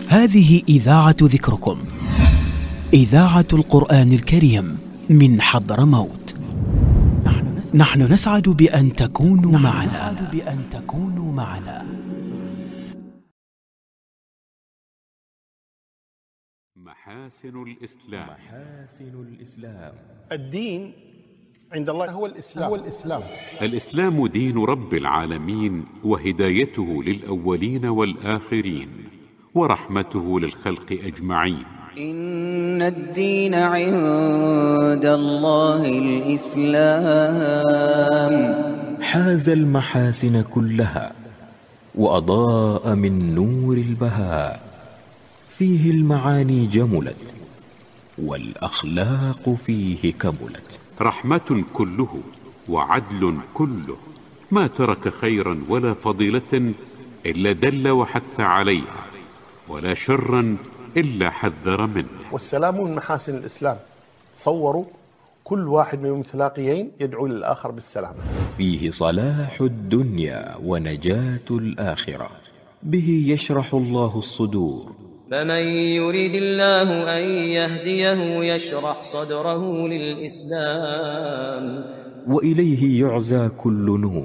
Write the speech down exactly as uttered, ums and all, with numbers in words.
هذه إذاعة ذكركم، إذاعة القرآن الكريم من حضرموت. نحن نسعد بأن تكونوا معنا. نسعد بأن تكونوا معنا. محاسن الإسلام. محاسن الإسلام. الدين عند الله هو الإسلام. هو الإسلام. الإسلام دين رب العالمين، وهدايته للأولين والآخرين، ورحمته للخلق أجمعين. إن الدين عند الله الإسلام. حاز المحاسن كلها وأضاء من نور البهاء، فيه المعاني جملت والأخلاق فيه كملت. رحمة كله وعدل كله، ما ترك خيرا ولا فضيلة إلا دل وحث عليها، ولا شرا إلا حذر منه. والسلام من محاسن الإسلام. تصوروا كل واحد من المتلاقيين يدعو للآخر بالسلام. فيه صلاح الدنيا ونجاة الآخرة، به يشرح الله الصدور. فمن يريد الله أن يهديه يشرح صدره للإسلام، وإليه يعزى كل نور.